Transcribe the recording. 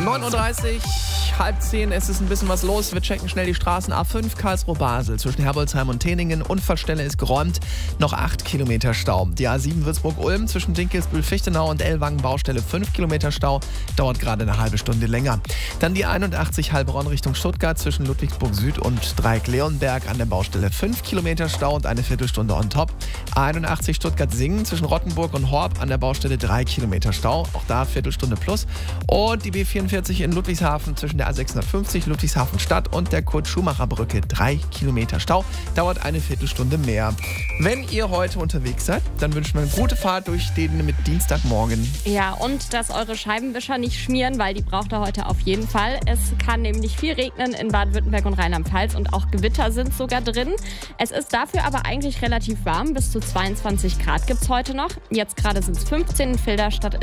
9:30 Uhr, halb 10, es ist ein bisschen was los. Wir checken schnell die Straßen. A5 Karlsruhe-Basel zwischen Herbolzheim und Teningen. Unfallstelle ist geräumt. Noch 8 Kilometer Stau. Die A7 Würzburg-Ulm zwischen Dinkelsbühl-Fichtenau und Ellwangen Baustelle 5 Kilometer Stau. Dauert gerade eine halbe Stunde länger. Dann die 81 Heilbronn Richtung Stuttgart zwischen Ludwigsburg Süd und Dreieck-Leonberg an der Baustelle 5 Kilometer Stau und eine Viertelstunde on top. A81 Stuttgart-Singen zwischen Rottenburg und Horb an der Baustelle 3 Kilometer Stau. Auch da Viertelstunde plus. Und die B44 in Ludwigshafen zwischen der A650 Ludwigshafen Stadt und der Kurt-Schumacher-Brücke 3 Kilometer Stau. Dauert eine Viertelstunde mehr. Wenn ihr heute unterwegs seid, dann wünschen wir eine gute Fahrt durch den mit Dienstagmorgen. Ja, und dass eure Scheibenwischer nicht schmieren, weil die braucht ihr heute auf jeden Fall. Es kann nämlich viel regnen in Baden-Württemberg und Rheinland-Pfalz und auch Gewitter sind sogar drin. Es ist dafür aber eigentlich relativ warm. Bis zu 22 Grad gibt es heute noch. Jetzt gerade sind es 15 in Filderstadt.